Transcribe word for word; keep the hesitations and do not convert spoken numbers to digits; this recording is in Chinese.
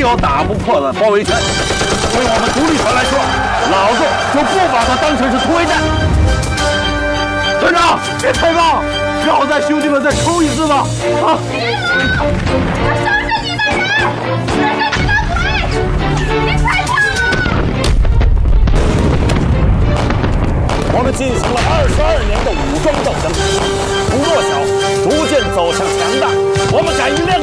有打不破的包围圈。对我们独立团来说，老子就不把它当成是突围战。团长，别开棒，只好在兄弟们再抽一次吧。啊！ 别了，我收拾你的人，吃着你的鬼，你快跑！ 我们进行了二十二年的武装斗争，从弱小逐渐走向强大，我们敢于亮。